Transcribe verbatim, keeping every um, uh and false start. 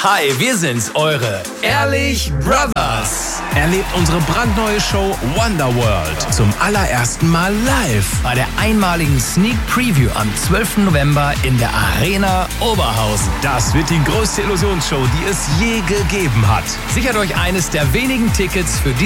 Hi, wir sind's, eure Ehrlich Brothers. Erlebt unsere brandneue Show Wonderworld zum allerersten Mal live. Bei der einmaligen Sneak Preview am zwölften November in der Arena Oberhausen. Das wird die größte Illusionsshow, die es je gegeben hat. Sichert euch eines der wenigen Tickets für die